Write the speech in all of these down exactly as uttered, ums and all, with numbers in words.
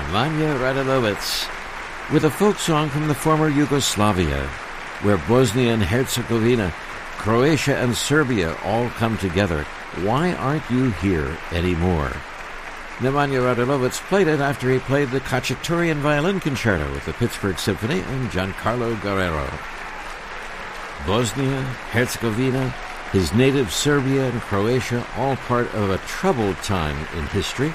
Nemanja Radulovic with a folk song from the former Yugoslavia, where Bosnia and Herzegovina, Croatia and Serbia all come together. Why aren't you here anymore? Nemanja Radulovic played it after he played the Khachaturian Violin Concerto with the Pittsburgh Symphony and Giancarlo Guerrero. Bosnia, Herzegovina, his native Serbia and Croatia, all part of a troubled time in history.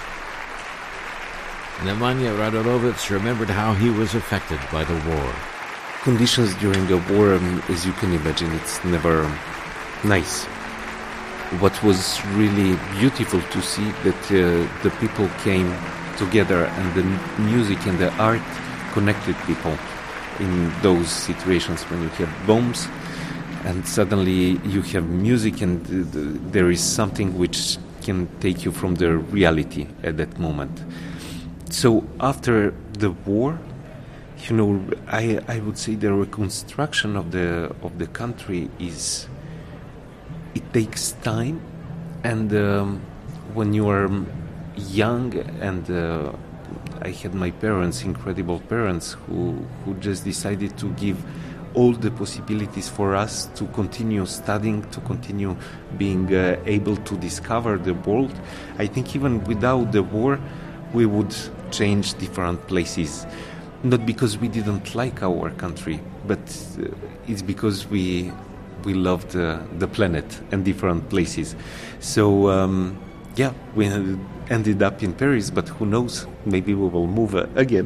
Nemanja Radulovic remembered how he was affected by the war. Conditions during the war, um, as you can imagine, it's never nice. What was really beautiful to see that uh, the people came together and the music and the art connected people in those situations when you have bombs and suddenly you have music and uh, there is something which can take you from the reality at that moment. So after the war, you know, I I would say the reconstruction of the of the country is, it takes time, and um, when you are young, and uh, I had my parents, incredible parents, who who just decided to give all the possibilities for us to continue studying, to continue being uh, able to discover the world. I think even without the war, we would change different places. Not because we didn't like our country, but uh, it's because we we loved uh, the planet and different places. So um, yeah, we ended up in Paris, but who knows? Maybe we will move uh, again.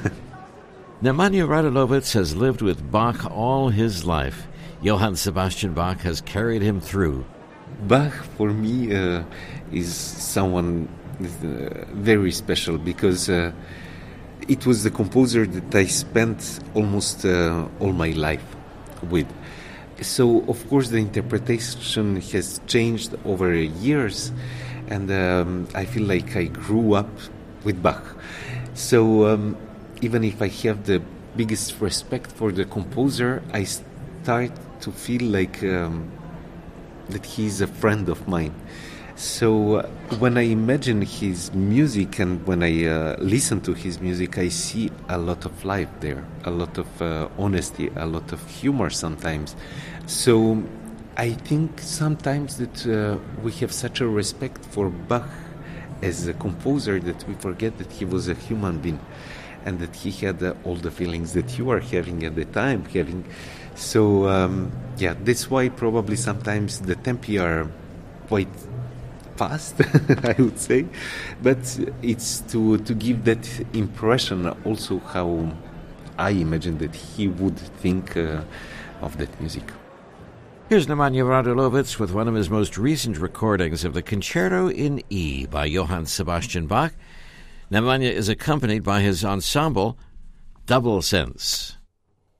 Nemanja Radulovic has lived with Bach all his life. Johann Sebastian Bach has carried him through. Bach, for me, uh, is someone uh, very special because uh, it was the composer that I spent almost uh, all my life with. So, of course, the interpretation has changed over years, and um, I feel like I grew up with Bach. So, um, even if I have the biggest respect for the composer, I start to feel like um, that he's a friend of mine. So uh, when I imagine his music and when I uh, listen to his music, I see a lot of life there, a lot of uh, honesty, a lot of humor sometimes. So I think sometimes that uh, we have such a respect for Bach as a composer that we forget that he was a human being and that he had uh, all the feelings that you are having at the time having. So um, yeah, that's why probably sometimes the tempi are quite fast, I would say, but it's to to give that impression also how I imagine that he would think uh, of that music. Here's Nemanja Radulovic with one of his most recent recordings of the Concerto in E by Johann Sebastian Bach. Nemanja is accompanied by his ensemble, Double Sense.